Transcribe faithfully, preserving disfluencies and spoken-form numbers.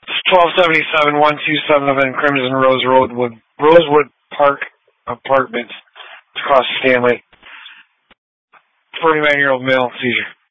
twelve seventy-seven, one two seven Crimson Rose Roadwood, Rosewood Park Apartments across Stanley. forty-nine-year-old male, seizure.